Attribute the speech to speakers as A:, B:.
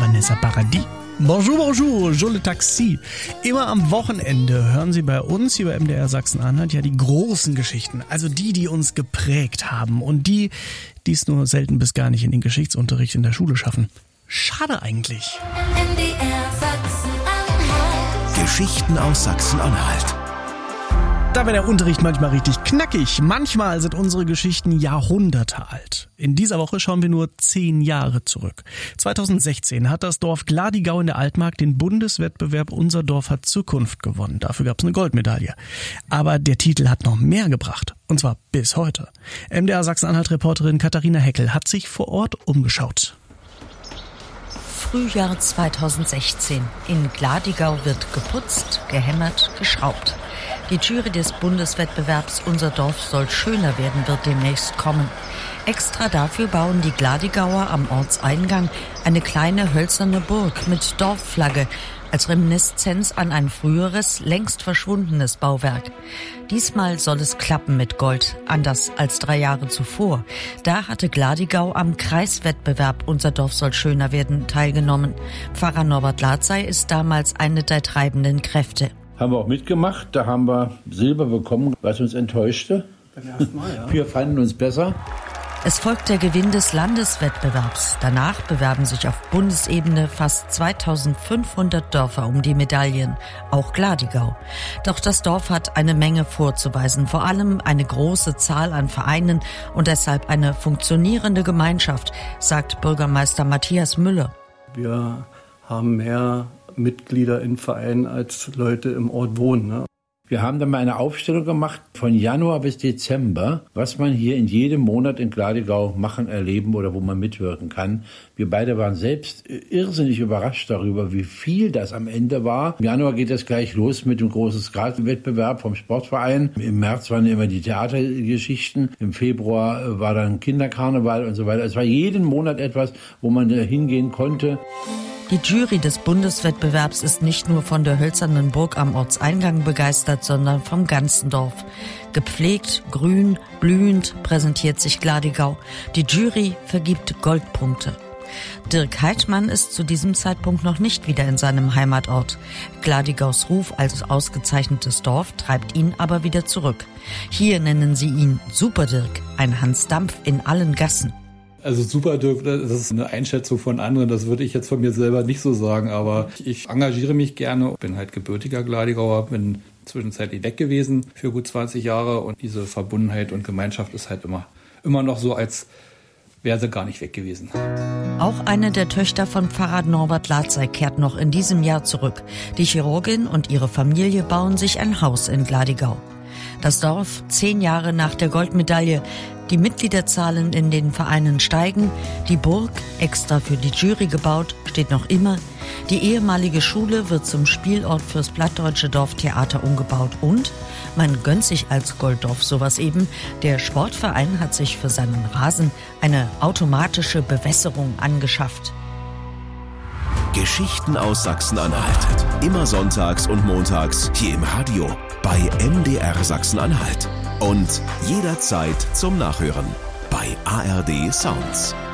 A: Vanessa Paradis. Bonjour, bonjour, je le taxi. Immer am Wochenende hören Sie bei uns hier bei MDR Sachsen-Anhalt ja die großen Geschichten. Also die uns geprägt haben und die es nur selten bis gar nicht in den Geschichtsunterricht in der Schule schaffen. Schade eigentlich.
B: MDR Sachsen-Anhalt.
C: Geschichten aus Sachsen-Anhalt.
A: Da wäre der Unterricht manchmal richtig knackig. Manchmal sind unsere Geschichten Jahrhunderte alt. In dieser Woche schauen wir nur 10 Jahre zurück. 2016 hat das Dorf Gladigau in der Altmark den Bundeswettbewerb Unser Dorf hat Zukunft gewonnen. Dafür gab es eine Goldmedaille. Aber der Titel hat noch mehr gebracht. Und zwar bis heute. MDR Sachsen-Anhalt-Reporterin Katharina Heckel hat sich vor Ort umgeschaut.
D: Frühjahr 2016. In Gladigau wird geputzt, gehämmert, geschraubt. Die Jury des Bundeswettbewerbs Unser Dorf soll schöner werden wird demnächst kommen. Extra dafür bauen die Gladigauer am Ortseingang eine kleine hölzerne Burg mit Dorfflagge als Reminiszenz an ein früheres, längst verschwundenes Bauwerk. Diesmal soll es klappen mit Gold, anders als 3 Jahre zuvor. Da hatte Gladigau am Kreiswettbewerb Unser Dorf soll schöner werden teilgenommen. Pfarrer Norbert Latzey ist damals eine der treibenden Kräfte.
E: Haben wir auch mitgemacht, da haben wir Silber bekommen, was uns enttäuschte.
A: Beim ersten Mal, ja.
E: Wir fanden uns besser.
D: Es folgt der Gewinn des Landeswettbewerbs. Danach bewerben sich auf Bundesebene fast 2500 Dörfer um die Medaillen, auch Gladigau. Doch das Dorf hat eine Menge vorzuweisen, vor allem eine große Zahl an Vereinen und deshalb eine funktionierende Gemeinschaft, sagt Bürgermeister Matthias Müller.
F: Wir haben mehr Mitglieder in Vereinen als Leute im Ort wohnen. Ne?
E: Wir haben dann mal eine Aufstellung gemacht von Januar bis Dezember, was man hier in jedem Monat in Gladigau machen, erleben oder wo man mitwirken kann. Wir beide waren selbst irrsinnig überrascht darüber, wie viel das am Ende war. Im Januar geht es gleich los mit dem großen Skatenwettbewerb vom Sportverein. Im März waren immer die Theatergeschichten. Im Februar war dann Kinderkarneval und so weiter. Es war jeden Monat etwas, wo man hingehen konnte.
D: Die Jury des Bundeswettbewerbs ist nicht nur von der hölzernen Burg am Ortseingang begeistert, sondern vom ganzen Dorf. Gepflegt, grün, blühend präsentiert sich Gladigau. Die Jury vergibt Goldpunkte. Dirk Heidmann ist zu diesem Zeitpunkt noch nicht wieder in seinem Heimatort. Gladigaus Ruf als ausgezeichnetes Dorf treibt ihn aber wieder zurück. Hier nennen sie ihn Super Dirk, ein Hans Dampf in allen Gassen.
G: Also Super Dirk, das ist eine Einschätzung von anderen, das würde ich jetzt von mir selber nicht so sagen, aber ich engagiere mich gerne, bin halt gebürtiger Gladigauer, bin zwischenzeitlich weg gewesen für gut 20 Jahre und diese Verbundenheit und Gemeinschaft ist halt immer noch so, als wäre sie gar nicht weg gewesen.
D: Auch eine der Töchter von Pfarrer Norbert Latzey kehrt noch in diesem Jahr zurück. Die Chirurgin und ihre Familie bauen sich ein Haus in Gladigau. Das Dorf 10 Jahre nach der Goldmedaille. Die Mitgliederzahlen in den Vereinen steigen. Die Burg, extra für die Jury gebaut, steht noch immer. Die ehemalige Schule wird zum Spielort fürs Plattdeutsche Dorftheater umgebaut. Und man gönnt sich als Golddorf sowas eben. Der Sportverein hat sich für seinen Rasen eine automatische Bewässerung angeschafft.
C: Geschichten aus Sachsen-Anhalt. Immer sonntags und montags hier im Radio bei MDR Sachsen-Anhalt. Und jederzeit zum Nachhören bei ARD Sounds.